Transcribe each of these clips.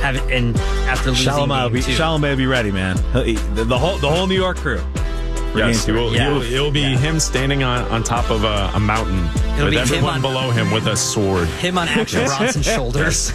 after losing Chalamet will be ready, man. The whole New York crew. Yes, it will be him standing on top of a mountain with everyone below him with a sword. Him on Action Bronson's shoulders.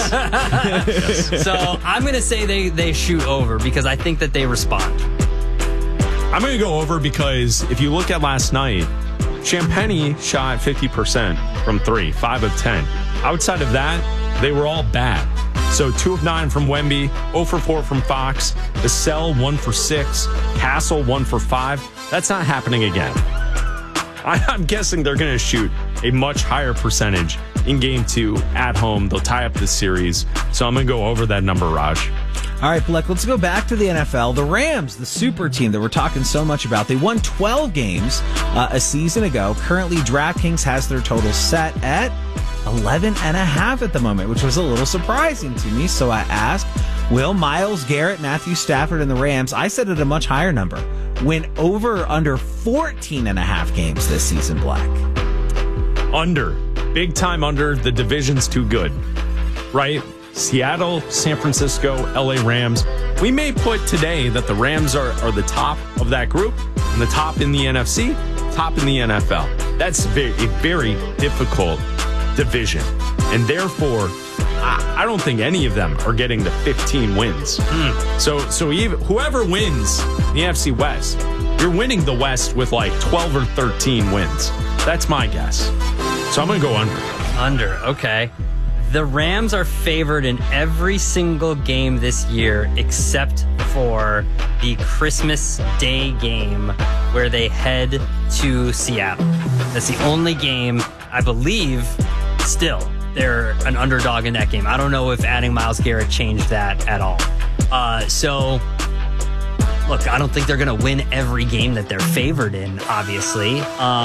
Yes. So I'm going to say they shoot over because I think that they respond. I'm going to go over because if you look at last night, Champagny shot 50% from 3, 5 of 10. Outside of that, they were all bad. So 2 of 9 from Wemby, 0 for 4 from Fox, Vassell 1 for 6, Castle 1 for 5. That's not happening again. I'm guessing they're going to shoot a much higher percentage in game 2 at home. They'll tie up this series. So I'm going to go over that number, Raj. All right, Bleck, let's go back to the NFL. The Rams, the super team that we're talking so much about, they won 12 games a season ago. Currently, DraftKings has their total set at 11.5 at the moment, which was a little surprising to me. So I asked, will Myles Garrett, Matthew Stafford, and the Rams, I said at a much higher number, win over under 14.5 games this season, Black? Under. Big time under. The division's too good. Right? Seattle, San Francisco, LA Rams. We may put today that the Rams are the top of that group, and the top in the NFC, top in the NFL. That's a very difficult division. And therefore, I don't think any of them are getting to 15 wins. So even whoever wins the NFC West, you're winning the West with like 12 or 13 wins. That's my guess. So I'm going to go under. Under, okay. The Rams are favored in every single game this year except for the Christmas Day game where they head to Seattle. That's the only game, I believe, still, they're an underdog in that game. I don't know if adding Myles Garrett changed that at all. So, look, I don't think they're going to win every game that they're favored in, obviously.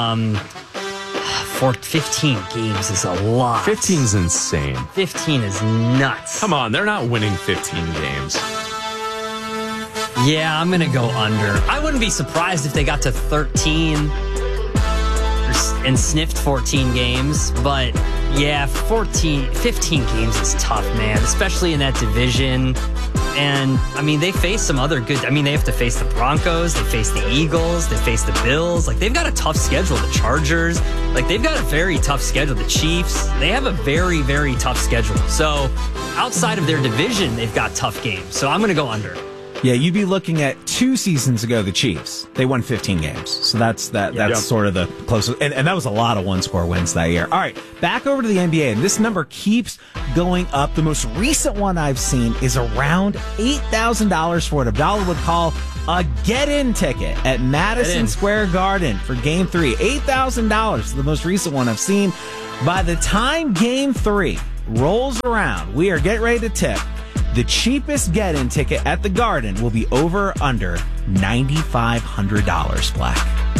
For 15 games is a lot. 15's insane. 15 is nuts. Come on, they're not winning 15 games. Yeah, I'm going to go under. I wouldn't be surprised if they got to 13 and sniffed 14 games, but yeah, 15 games is tough, man, especially in that division. And, I mean, they face some other good... I mean, they have to face the Broncos. They face the Eagles. They face the Bills. Like, they've got a tough schedule. The Chargers. Like, they've got a very tough schedule. The Chiefs. They have a very, very tough schedule. So, outside of their division, they've got tough games. So, I'm going to go under. Yeah, you'd be looking at 2 seasons ago, the Chiefs. They won 15 games. So that's sort of the closest. And that was a lot of one-score wins that year. All right, back over to the NBA. And this number keeps going up. The most recent one I've seen is around $8,000 for what Abdallah would call a get-in ticket at Madison Square Garden for Game 3. $8,000, the most recent one I've seen. By the time Game 3 rolls around, we are getting ready to tip. The cheapest get-in ticket at the Garden will be over under $9,500, Black.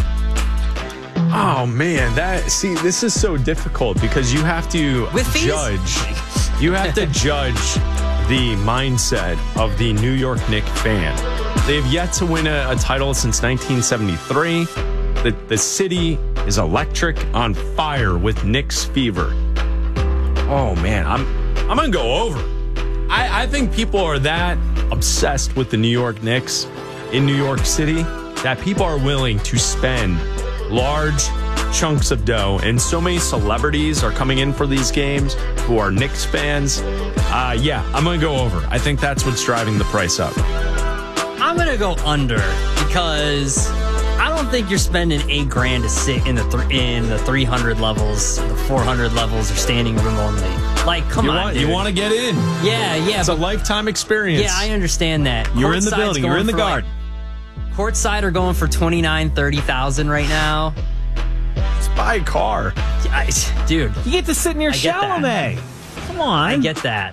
Oh, man. This is so difficult because you have to judge. You have to judge the mindset of the New York Knicks fan. They have yet to win a title since 1973. The city is electric, on fire with Knicks fever. Oh, man. I'm going to go over. I think people are that obsessed with the New York Knicks in New York City that people are willing to spend large chunks of dough, and so many celebrities are coming in for these games who are Knicks fans. Yeah, I'm going to go over. I think that's what's driving the price up. I'm going to go under because I don't think you're spending $8,000 to sit in the 300 levels, the 400 levels, or standing room only. Like, come on, dude. You want to get in. Yeah. It's a lifetime experience. Yeah, I understand that. You're in the building. You're in the Garden. Courtside are going for $29,000, $30,000 right now. Just buy a car. Dude. You get to sit near Chalamet. Come on. I get that.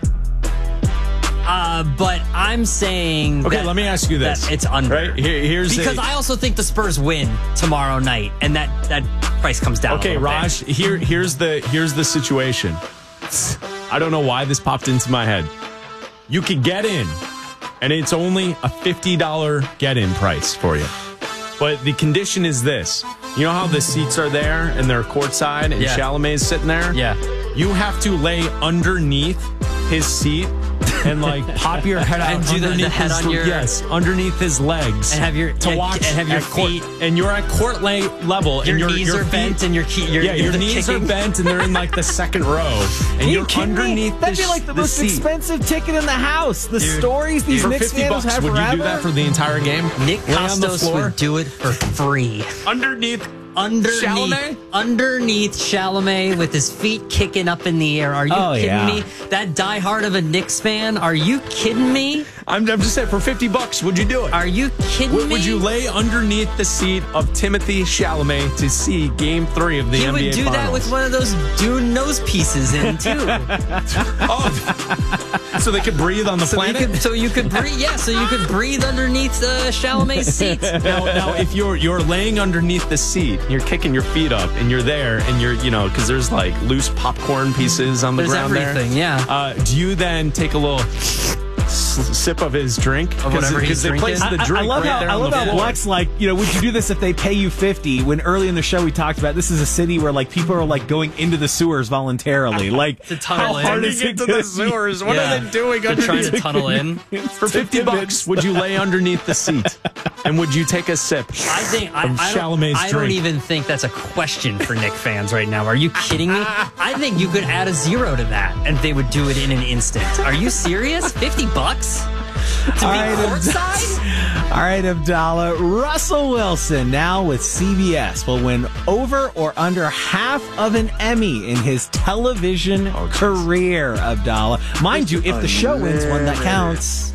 But I'm saying... Okay, let me ask you this. It's under. Right? Because I also think the Spurs win tomorrow night, and that price comes down. Okay, Raj, here's the situation. I don't know why this popped into my head. You could get in, and it's only a $50 get-in price for you. But the condition is this. You know how the seats are there, and they're courtside, and Chalamet's sitting there? Yeah. You have to lay underneath his seat and like pop your head out and do the head on your underneath his legs, and have your watch and have your feet, and you're at court level, your and knees are bent, and your knees are bent, and they're in like the second row, and you're underneath. That'd be like the most expensive ticket in the house. The stories these Knicks fans have would forever. You do that for the entire game? Nick Kostos would do it for free. Underneath Chalamet with his feet kicking up in the air. Are you kidding me? That diehard of a Knicks fan? Are you kidding me? I'm just saying, for $50, would you do it? Are you kidding me? Would you lay underneath the seat of Timothy Chalamet to see Game 3 of the NBA Finals? He would do that with one of those Dune nose pieces in, too. So they could breathe on the planet? So you could breathe, so you could breathe underneath Chalamet's seat. Now, if you're laying underneath the seat, you're kicking your feet up, and you're there, and you're, because there's like loose popcorn pieces on the ground there. There's everything, yeah. Do you then take a little sip of his drink? Of whatever he's drinking? Place the drink I love how Black's like, would you do this if they pay you $50? When early in the show we talked about this is a city where like people are like going into the sewers voluntarily. Like, to tunnel how hard is it to the sewers? What are they doing? They're trying to tunnel in. For $50, would you lay underneath the seat? And would you take a sip? I don't even think that's a question for Knicks fans right now. Are you kidding me? I think you could add a 0 to that, and they would do it in an instant. Are you serious? $50 to be courtside? All right, Abdallah. Russell Wilson, now with CBS, will win over or under half of an Emmy in his television career, Abdallah. Mind you, if the show wins one, that counts.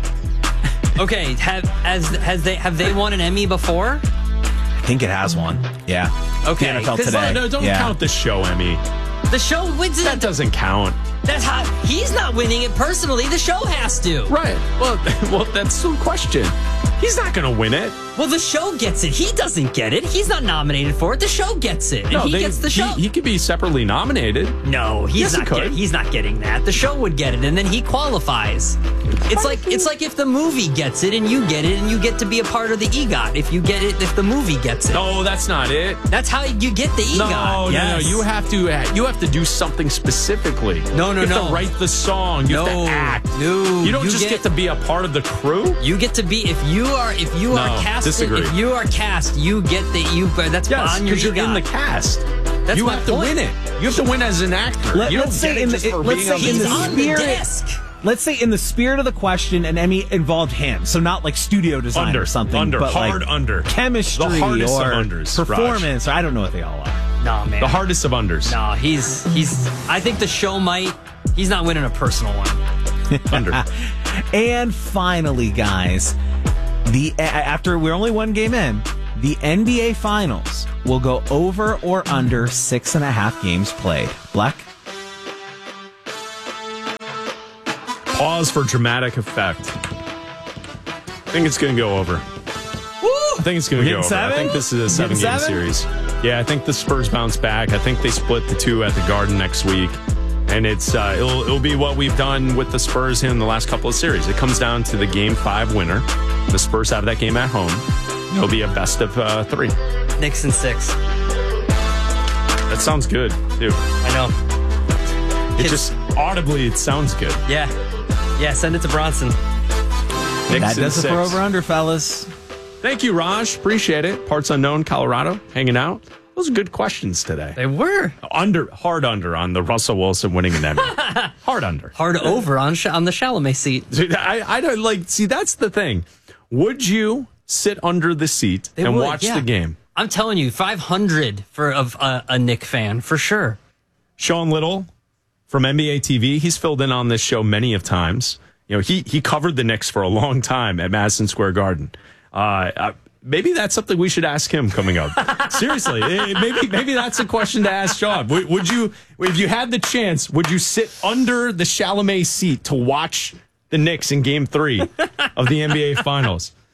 Okay, have they won an Emmy before? I think it has one. Yeah. Okay. The NFL Today. No, don't count the show Emmy. The show wins it. That doesn't count. That's how he's not winning it personally. The show has to. Right. Well, that's the question. He's not going to win it. Well, the show gets it. He doesn't get it. He's not nominated for it. The show gets it, and he gets the show. He could be separately nominated. No, he's not getting that. The show would get it, and then he qualifies. It's like if the movie gets it and you get it, and you get to be a part of the EGOT. If you get it, if the movie gets it. No, that's not it. That's how you get the EGOT. No. You have to do something specifically. No. You have to write the song. You have to act. No, you don't just get to be a part of the crew. You get to be if you are cast. Disagree. If you are cast, you get that's on your EGOT. You're in the cast. That's you have to win it. You have to win as an actor. You don't get it just for being on the desk. Let's say in the spirit of the question, an Emmy involved him. So not like studio design or something. But hard like under. Chemistry the hardest or of unders, performance. Or I don't know what they all are. No, man. The hardest of unders. No, he's I think the show he's not winning a personal one. Under. And finally, guys, after we're only one game in, the NBA Finals will go over or under 6.5 games played. Black? Pause for dramatic effect. I think it's going to go over. I think it's going to go over. I think this is a 7-game series. Yeah, I think the Spurs bounce back. I think they split the 2 at the Garden next week. And it'll be what we've done with the Spurs in the last couple of series. It comes down to the Game 5 winner. The Spurs have that game at home. It'll be a best of 3. Knicks in 6. That sounds good, too. I know. It just audibly, it sounds good. Yeah, send it to Bronson. That does it for over under, fellas. Thank you, Raj. Appreciate it. Parts Unknown, Colorado, hanging out. Those are good questions today. They were. Hard under on the Russell Wilson winning an Emmy. Hard under. Hard over on the Chalamet seat. I don't see, that's the thing. Would you sit under the seat and watch the game? I'm telling you, 500 for a Knick fan, for sure. Sean Little from NBA TV, he's filled in on this show many of times. He covered the Knicks for a long time at Madison Square Garden. Maybe that's something we should ask him coming up. Seriously, maybe that's a question to ask Sean. Would you, if you had the chance, would you sit under the Chalamet seat to watch the Knicks in Game 3 of the NBA Finals?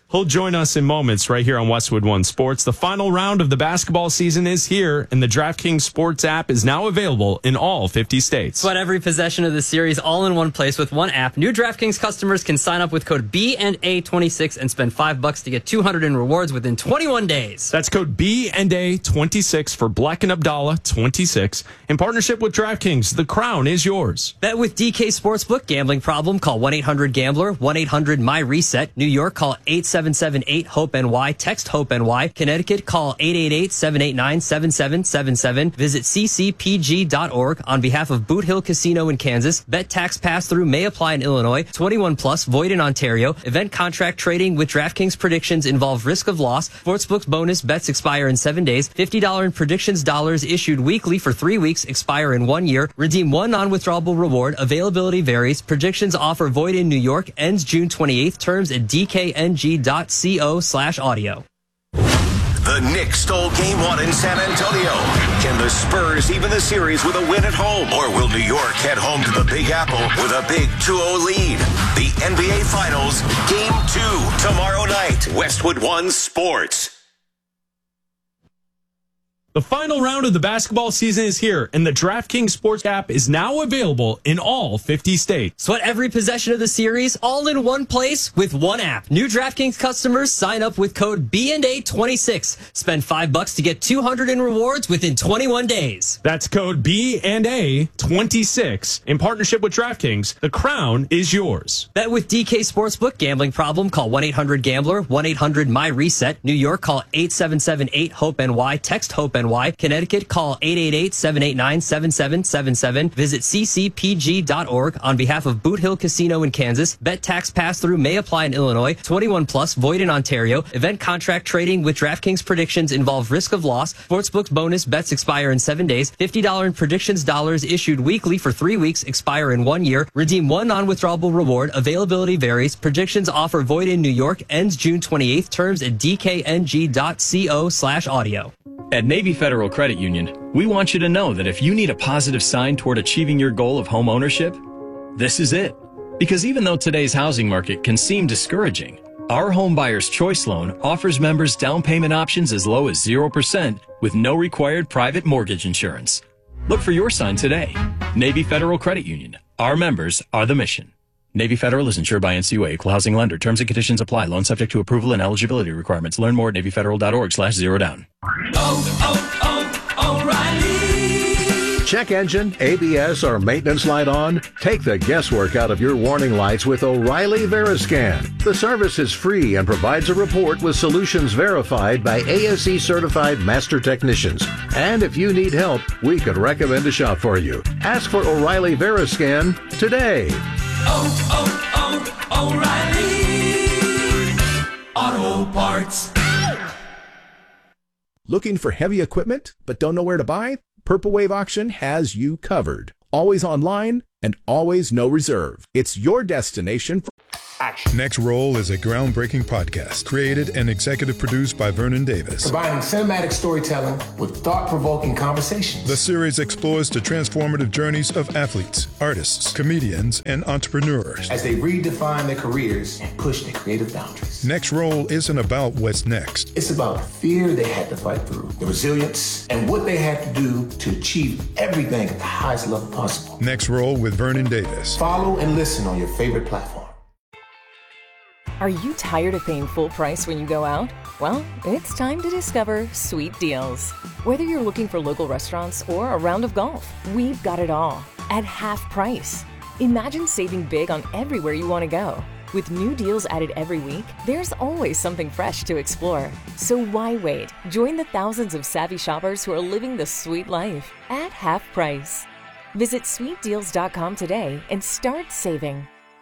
He'll join us in moments right here on Westwood One Sports. The final round of the basketball season is here, and the DraftKings Sports app is now available in all 50 states. Sweat every possession of the series all in one place with one app. New DraftKings customers can sign up with code B&A26 and spend $5 to get $200 in rewards within 21 days. That's code B&A26 for Black and Abdallah 26. In partnership with DraftKings, the crown is yours. Bet with DK Sportsbook. Gambling problem? Call 1-800-GAMBLER. 1-800-MY-RESET. New York, call 877-8-HOPE-NY. Text HOPE-NY. Connecticut, call 888-789-7777. Visit ccpg.org. On behalf of Boot Hill Casino in Kansas, bet tax pass-through may apply in Illinois. 21 plus, void in Ontario. Event contract trading with DraftKings predictions involve risk of loss. Sportsbook's bonus bets expire in 7 days. $50 in predictions dollars issued weekly for 3 weeks, expire in 1 year. Redeem one non-withdrawable reward. Availability varies. Predictions offer void in New York. Ends June 28th. Terms at dkng.co/audio. The Knicks stole Game 1 in San Antonio. Can the Spurs even the series with a win at home? Or will New York head home to the Big Apple with a big 2-0 lead? The NBA Finals, Game 2, tomorrow night. Westwood One Sports. The final round of the basketball season is here, and the DraftKings Sports app is now available in all 50 states. Sweat every possession of the series all in one place with one app. New DraftKings customers sign up with code B&A26. Spend $5 to get $200 in rewards within 21 days. That's code B&A26. In partnership with DraftKings, the crown is yours. Bet with DK Sportsbook. Gambling problem? Call 1-800-GAMBLER. 1-800-MY-RESET. New York, call 877-8-HOPE-NY. Text HOPE-NY. Connecticut, call 888-789-7777. Visit ccpg.org. On behalf of Boot Hill Casino in Kansas, bet tax pass-through may apply in Illinois. 21 plus, void in Ontario. Event contract trading with DraftKings predictions involve risk of loss. Sportsbook's bonus bets expire in 7 days. $50 in predictions dollars issued weekly for 3 weeks, expire in 1 year. Redeem one non-withdrawable reward. Availability varies. Predictions offer void in New York. Ends June 28th. Terms at dkng.co/audio. At Navy Federal Credit Union, we want you to know that if you need a positive sign toward achieving your goal of home ownership, this is it. Because even though today's housing market can seem discouraging, our Home Buyer's Choice Loan offers members down payment options as low as 0% with no required private mortgage insurance. Look for your sign today. Navy Federal Credit Union. Our members are the mission. Navy Federal is insured by NCUA, equal housing lender. Terms and conditions apply. Loan subject to approval and eligibility requirements. Learn more at NavyFederal.org/zerodown. O'Reilly. Check engine, ABS, or maintenance light on? Take the guesswork out of your warning lights with O'Reilly Veriscan. The service is free and provides a report with solutions verified by ASE certified master technicians. And if you need help, we could recommend a shop for you. Ask for O'Reilly Veriscan today. O'Reilly Auto Parts. Looking for heavy equipment but don't know where to buy? Purple Wave Auction has you covered. Always online and always no reserve. It's your destination for action. Next Roll is a groundbreaking podcast created and executive produced by Vernon Davis. Combining cinematic storytelling with thought-provoking conversations. The series explores the transformative journeys of athletes, artists, comedians, and entrepreneurs as they redefine their careers and push their creative boundaries. Next Roll isn't about what's next. It's about the fear they had to fight through, the resilience, and what they had to do to achieve everything at the highest level possible. Next Roll with Vernon Davis. Follow and listen on your favorite platform. Are you tired of paying full price when you go out? Well, it's time to discover Sweet Deals. Whether you're looking for local restaurants or a round of golf, we've got it all at half price. Imagine saving big on everywhere you want to go. With new deals added every week, there's always something fresh to explore. So why wait? Join the thousands of savvy shoppers who are living the sweet life at half price. Visit sweetdeals.com today and start saving.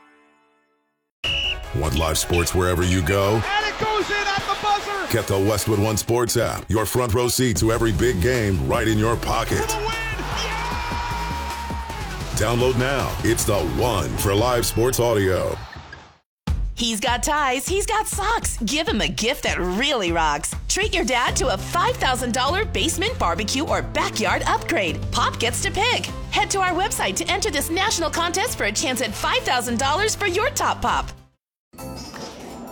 Want live sports wherever you go? And it goes in at the buzzer! Get the Westwood One Sports app. Your front row seat to every big game right in your pocket. For the win! Yeah! Download now. It's the one for live sports audio. He's got ties, he's got socks. Give him a gift that really rocks. Treat your dad to a $5,000 basement barbecue or backyard upgrade. Pop gets to pick. Head to our website to enter this national contest for a chance at $5,000 for your top pop.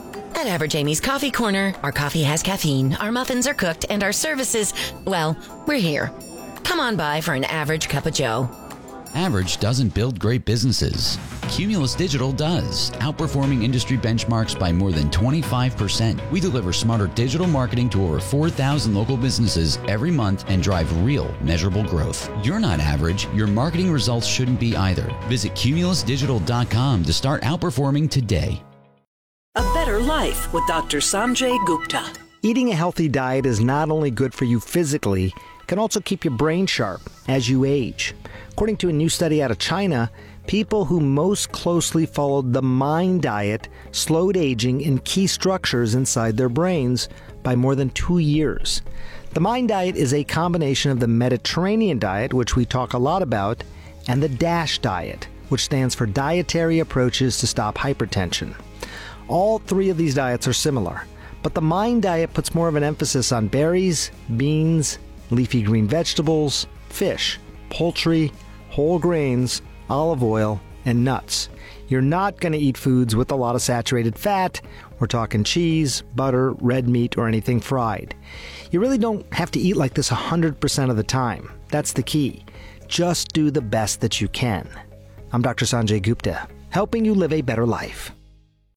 At Average Amy's Coffee Corner, our coffee has caffeine, our muffins are cooked, and our services, well, we're here. Come on by for an average cup of joe. Average doesn't build great businesses. Cumulus Digital does, outperforming industry benchmarks by more than 25%. We deliver smarter digital marketing to over 4,000 local businesses every month and drive real, measurable growth. You're not average. Your marketing results shouldn't be either. Visit cumulusdigital.com to start outperforming today. A better life with Dr. Sanjay Gupta. Eating a healthy diet is not only good for you physically, it can also keep your brain sharp as you age. According to a new study out of China, people who most closely followed the MIND diet slowed aging in key structures inside their brains by more than 2 years. The MIND diet is a combination of the Mediterranean diet, which we talk a lot about, and the DASH diet, which stands for Dietary Approaches to Stop Hypertension. All three of these diets are similar, but the MIND diet puts more of an emphasis on berries, beans, leafy green vegetables, fish, poultry, whole grains, olive oil, and nuts. You're not going to eat foods with a lot of saturated fat. We're talking cheese, butter, red meat, or anything fried. You really don't have to eat like this 100% of the time. That's the key. Just do the best that you can. I'm Dr. Sanjay Gupta, helping you live a better life.